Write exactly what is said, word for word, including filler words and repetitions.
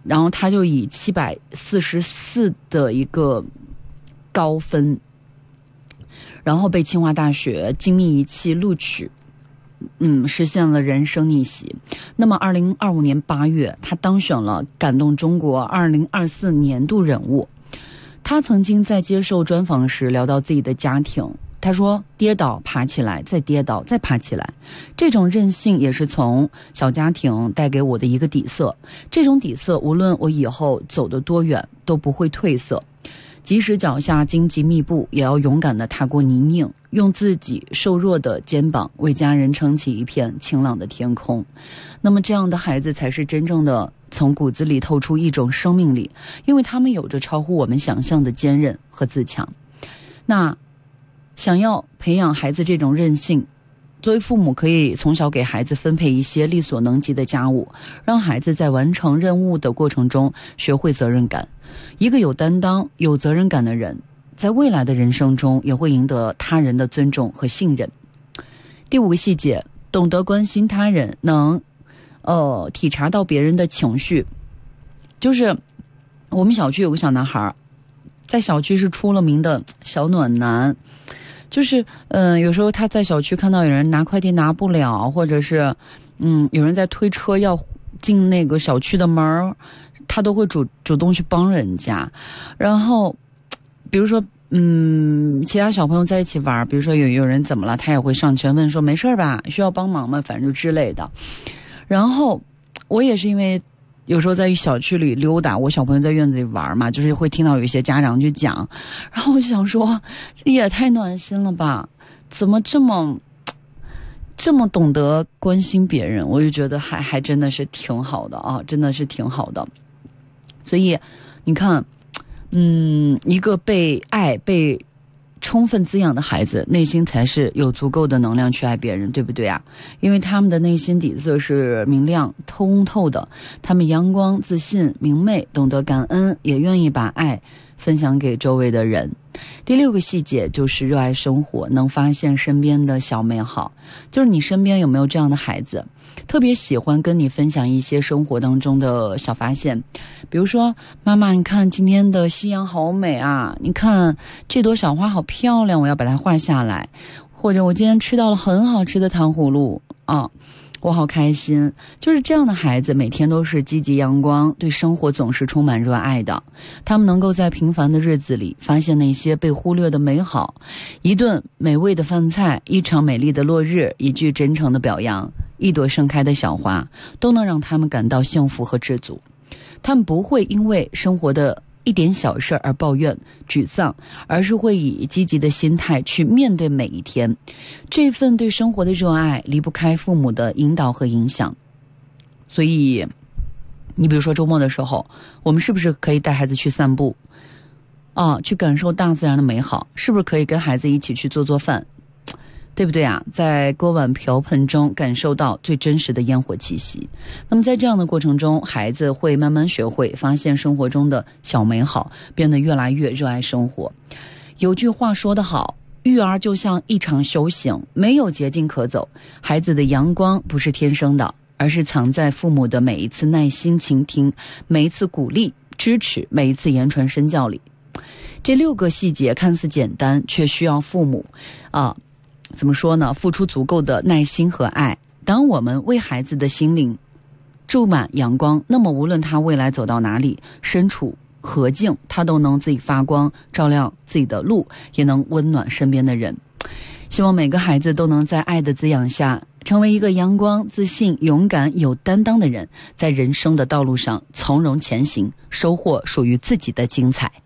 然后他就以七百四十四的一个高分，然后被清华大学精密仪器录取，嗯，实现了人生逆袭。那么二零二五年八月，他当选了感动中国二零二四年度人物。他曾经在接受专访时聊到自己的家庭，他说跌倒爬起来，再跌倒再爬起来，这种韧性也是从小家庭带给我的一个底色，这种底色无论我以后走得多远都不会褪色，即使脚下荆棘密布，也要勇敢地踏过泥泞，用自己瘦弱的肩膀为家人撑起一片晴朗的天空。那么这样的孩子才是真正的从骨子里透出一种生命力，因为他们有着超乎我们想象的坚韧和自强。那想要培养孩子这种韧性，作为父母可以从小给孩子分配一些力所能及的家务，让孩子在完成任务的过程中学会责任感。一个有担当有责任感的人，在未来的人生中也会赢得他人的尊重和信任。第五个细节，懂得关心他人，能呃体察到别人的情绪。就是我们小区有个小男孩，在小区是出了名的小暖男，就是嗯、呃，有时候他在小区看到有人拿快递拿不了，或者是嗯有人在推车要进那个小区的门，他都会主主动去帮人家。然后比如说嗯其他小朋友在一起玩，比如说有有人怎么了，他也会上前问说没事吧，需要帮忙吗，反正之类的。然后我也是因为有时候在小区里溜达，我小朋友在院子里玩嘛，就是会听到有一些家长去讲，然后我就想说也太暖心了吧，怎么这么这么懂得关心别人，我就觉得还还真的是挺好的啊，真的是挺好的。所以你看嗯一个被爱被充分滋养的孩子，内心才是有足够的能量去爱别人，对不对啊？因为他们的内心底色是明亮通透的，他们阳光自信明媚，懂得感恩，也愿意把爱分享给周围的人。第六个细节就是热爱生活，能发现身边的小美好。就是你身边有没有这样的孩子，特别喜欢跟你分享一些生活当中的小发现，比如说妈妈你看今天的夕阳好美啊，你看这朵小花好漂亮，我要把它画下来，或者我今天吃到了很好吃的糖葫芦啊，我好开心。就是这样的孩子每天都是积极阳光，对生活总是充满热爱的，他们能够在平凡的日子里发现那些被忽略的美好，一顿美味的饭菜，一场美丽的落日，一句真诚的表扬，一朵盛开的小花，都能让他们感到幸福和知足。他们不会因为生活的一点小事而抱怨沮丧，而是会以积极的心态去面对每一天。这份对生活的热爱离不开父母的引导和影响。所以你比如说周末的时候，我们是不是可以带孩子去散步啊，去感受大自然的美好？是不是可以跟孩子一起去做做饭，对不对啊？在锅碗瓢盆中感受到最真实的烟火气息。那么在这样的过程中，孩子会慢慢学会发现生活中的小美好，变得越来越热爱生活。有句话说得好，育儿就像一场修行，没有捷径可走。孩子的阳光不是天生的，而是藏在父母的每一次耐心倾听，每一次鼓励支持，每一次言传身教里。这六个细节看似简单，却需要父母啊怎么说呢？付出足够的耐心和爱。当我们为孩子的心灵注满阳光，那么无论他未来走到哪里，身处何境，他都能自己发光，照亮自己的路，也能温暖身边的人。希望每个孩子都能在爱的滋养下，成为一个阳光、自信、勇敢、有担当的人，在人生的道路上从容前行，收获属于自己的精彩。